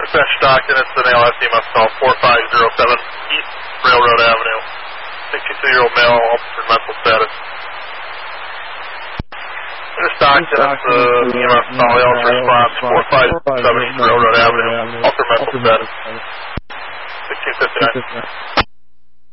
Dispatch Stockton, it's an ALS EMS call 4507 East Railroad Avenue. 62-year-old male, altered mental status. Stockton, it's EMS call, ALS response 457 East Railroad Avenue, altered mental status. 1659.